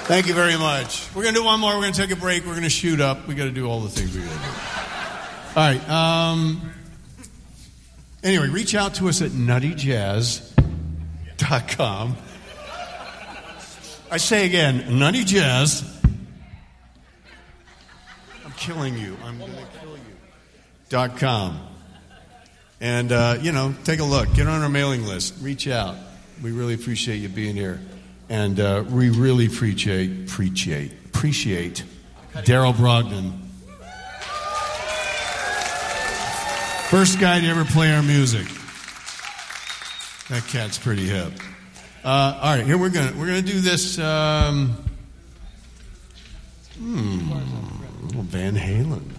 Thank you very much. We're going to do one more. We're going to take a break. We're going to shoot up. We got to do all the things we got to do. All right. Anyway, reach out to us at nuttyjazz.com. I say again, nuttyjazz. I'm killing you. I'm going to kill you. .com. And, take a look. Get on our mailing list. Reach out. We really appreciate you being here. And we really appreciate Daryl Brogdon. First guy to ever play our music. That cat's pretty hip. All right, here we're gonna do this. Little Van Halen.